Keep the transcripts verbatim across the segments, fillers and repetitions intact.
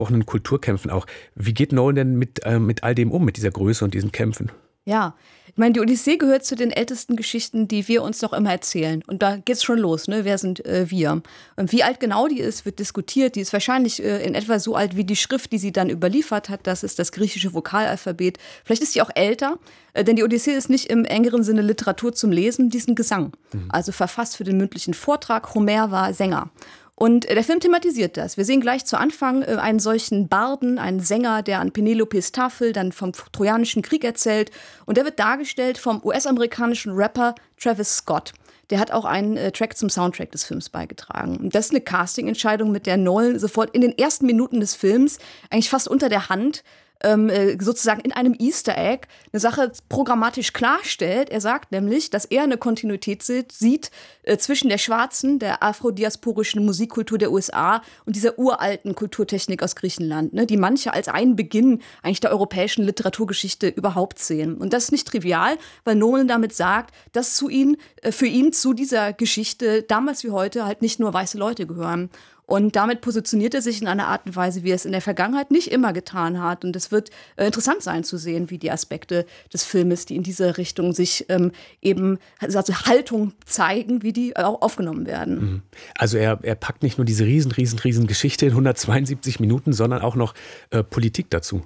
angesprochenen Kulturkämpfen auch. Wie geht Nolan denn mit, äh, mit all dem um, mit dieser Größe und diesen Kämpfen? Ja, ich meine, die Odyssee gehört zu den ältesten Geschichten, die wir uns noch immer erzählen. Und da geht's schon los, ne? Wer sind äh, wir? Und wie alt genau die ist, wird diskutiert. Die ist wahrscheinlich äh, in etwa so alt wie die Schrift, die sie dann überliefert hat. Das ist das griechische Vokalalphabet. Vielleicht ist sie auch älter, äh, denn die Odyssee ist nicht im engeren Sinne Literatur zum Lesen, die ist ein Gesang. Mhm. Also verfasst für den mündlichen Vortrag. Homer war Sänger. Und der Film thematisiert das. Wir sehen gleich zu Anfang äh, einen solchen Barden, einen Sänger, der an Penelopes Tafel dann vom Trojanischen Krieg erzählt. Und der wird dargestellt vom U S-amerikanischen Rapper Travis Scott. Der hat auch einen äh, Track zum Soundtrack des Films beigetragen. Und das ist eine Casting-Entscheidung, mit der Nolan sofort in den ersten Minuten des Films, eigentlich fast unter der Hand, ähm, sozusagen in einem Easter Egg eine Sache programmatisch klarstellt. Er sagt nämlich, dass er eine Kontinuität sieht äh, zwischen der schwarzen, der afrodiasporischen Musikkultur der U S A und dieser uralten Kulturtechnik aus Griechenland, ne, die manche als einen Beginn eigentlich der europäischen Literaturgeschichte überhaupt sehen. Und das ist nicht trivial, weil Nolan damit sagt, dass zu ihn, äh, für ihn zu dieser Geschichte damals wie heute halt nicht nur weiße Leute gehören. Und damit positioniert er sich in einer Art und Weise, wie er es in der Vergangenheit nicht immer getan hat. Und es wird äh, interessant sein zu sehen, wie die Aspekte des Filmes, die in diese Richtung sich ähm, eben, also Haltung zeigen, wie die auch aufgenommen werden. Also er, er packt nicht nur diese riesen, riesen, riesen Geschichte in hundertzweiundsiebzig Minuten, sondern auch noch äh, Politik dazu.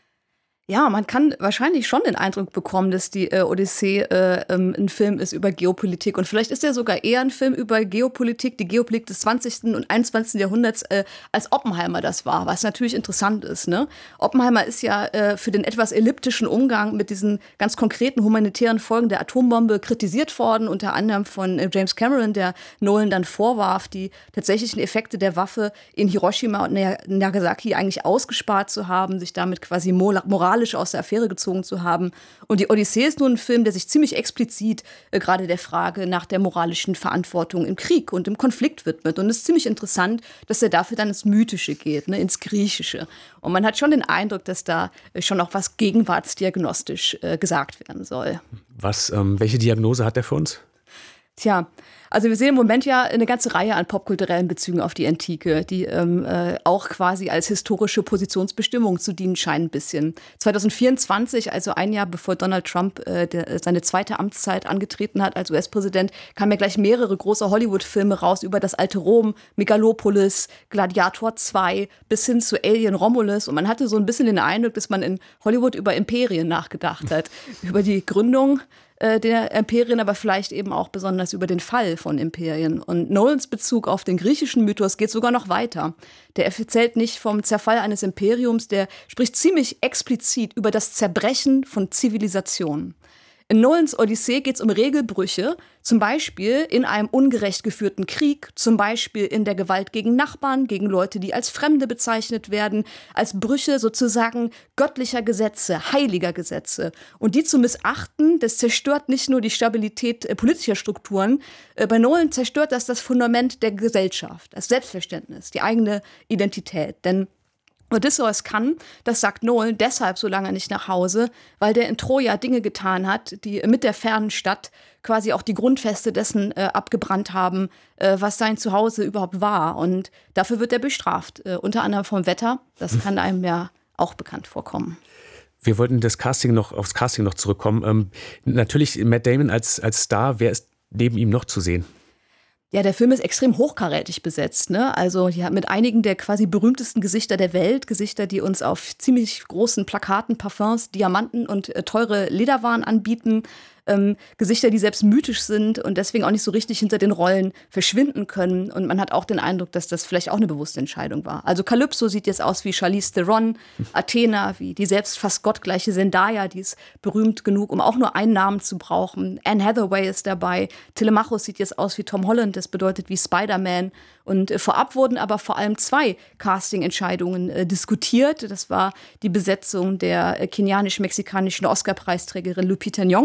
Ja, man kann wahrscheinlich schon den Eindruck bekommen, dass die äh, Odyssee äh, ähm, ein Film ist über Geopolitik. Und vielleicht ist er sogar eher ein Film über Geopolitik, die Geopolitik des zwanzigsten und einundzwanzigsten Jahrhunderts, äh, als Oppenheimer das war, was natürlich interessant ist. Ne? Oppenheimer ist ja äh, für den etwas elliptischen Umgang mit diesen ganz konkreten humanitären Folgen der Atombombe kritisiert worden, unter anderem von äh, James Cameron, der Nolan dann vorwarf, die tatsächlichen Effekte der Waffe in Hiroshima und Nagasaki eigentlich ausgespart zu haben, sich damit quasi moral aus der Affäre gezogen zu haben. Und die Odyssee ist nun ein Film, der sich ziemlich explizit äh, gerade der Frage nach der moralischen Verantwortung im Krieg und im Konflikt widmet. Und es ist ziemlich interessant, dass er dafür dann ins Mythische geht, ne, ins Griechische. Und man hat schon den Eindruck, dass da äh, schon auch was gegenwartsdiagnostisch äh, gesagt werden soll. Was, ähm, welche Diagnose hat er für uns? Tja, also wir sehen im Moment ja eine ganze Reihe an popkulturellen Bezügen auf die Antike, die ähm, äh, auch quasi als historische Positionsbestimmung zu dienen scheinen ein bisschen. zwanzig vierundzwanzig, also ein Jahr bevor Donald Trump äh, der, seine zweite Amtszeit angetreten hat als U S-Präsident, kamen ja gleich mehrere große Hollywood-Filme raus über das alte Rom, Megalopolis, Gladiator zwei bis hin zu Alien Romulus. Und man hatte so ein bisschen den Eindruck, dass man in Hollywood über Imperien nachgedacht hat, über die Gründung der Imperien, aber vielleicht eben auch besonders über den Fall von Imperien. Und Nolans Bezug auf den griechischen Mythos geht sogar noch weiter. Der erzählt nicht vom Zerfall eines Imperiums, der spricht ziemlich explizit über das Zerbrechen von Zivilisationen. In Nolans Odyssee geht es um Regelbrüche, zum Beispiel in einem ungerecht geführten Krieg, zum Beispiel in der Gewalt gegen Nachbarn, gegen Leute, die als Fremde bezeichnet werden, als Brüche sozusagen göttlicher Gesetze, heiliger Gesetze. Und die zu missachten, das zerstört nicht nur die Stabilität äh, politischer Strukturen, äh, bei Nolan zerstört das das Fundament der Gesellschaft, das Selbstverständnis, die eigene Identität. Denn Odysseus kann, das sagt Nolan, deshalb so lange nicht nach Hause, weil der in Troja Dinge getan hat, die mit der fernen Stadt quasi auch die Grundfeste dessen äh, abgebrannt haben, äh, was sein Zuhause überhaupt war. Und dafür wird er bestraft, äh, unter anderem vom Wetter. Das kann einem ja auch bekannt vorkommen. Wir wollten das Casting noch, aufs Casting noch zurückkommen. Ähm, natürlich Matt Damon als, als Star, wer ist neben ihm noch zu sehen? Ja, der Film ist extrem hochkarätig besetzt, ne? Also ja, mit einigen der quasi berühmtesten Gesichter der Welt, Gesichter, die uns auf ziemlich großen Plakaten Parfums, Diamanten und äh, teure Lederwaren anbieten. Ähm, Gesichter, die selbst mythisch sind und deswegen auch nicht so richtig hinter den Rollen verschwinden können. Und man hat auch den Eindruck, dass das vielleicht auch eine bewusste Entscheidung war. Also Calypso sieht jetzt aus wie Charlize Theron, Athena wie die selbst fast gottgleiche Zendaya, die ist berühmt genug, um auch nur einen Namen zu brauchen. Anne Hathaway ist dabei. Telemachus sieht jetzt aus wie Tom Holland, das bedeutet wie Spider-Man. Und äh, vorab wurden aber vor allem zwei Casting-Entscheidungen äh, diskutiert. Das war die Besetzung der äh, kenianisch-mexikanischen Oscar-Preisträgerin Lupita Nyong'o als Helen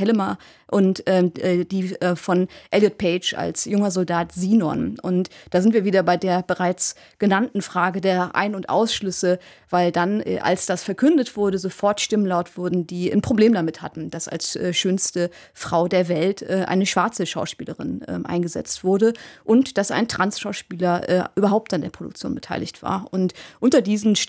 schlimmer. Und ähm, die äh, von Elliot Page als junger Soldat Sinon. Und da sind wir wieder bei der bereits genannten Frage der Ein- und Ausschlüsse, weil dann, äh, als das verkündet wurde, sofort Stimmen laut wurden, die ein Problem damit hatten, dass als äh, schönste Frau der Welt äh, eine schwarze Schauspielerin äh, eingesetzt wurde und dass ein Trans-Schauspieler äh, überhaupt an der Produktion beteiligt war. Und unter diesen